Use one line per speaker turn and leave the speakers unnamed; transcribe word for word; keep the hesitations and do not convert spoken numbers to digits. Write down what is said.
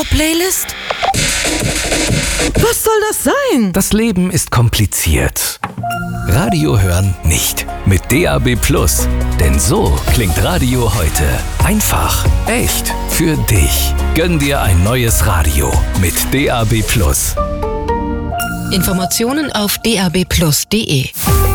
Radio-Playlist? Was soll das sein?
Das Leben ist kompliziert. Radio hören nicht. Mit D A B Plus. Denn so klingt Radio heute. Einfach, echt, für dich. Gönn dir ein neues Radio mit D A B Plus.
Informationen auf d a b plus punkt d e.